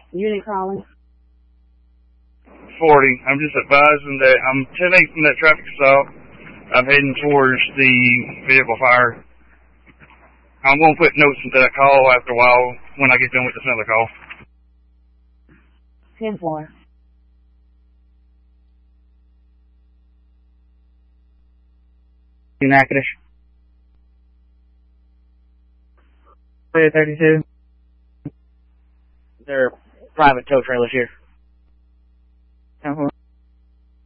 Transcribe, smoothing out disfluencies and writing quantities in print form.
Unit calling. 40. I'm just advising that I'm 10-8 from that traffic stop. I'm heading towards the vehicle fire. I'm going to put notes into that call after a while when I get done with this other call. 10-4. Natchitoches. 32. There are private tow trailers here. 10-4.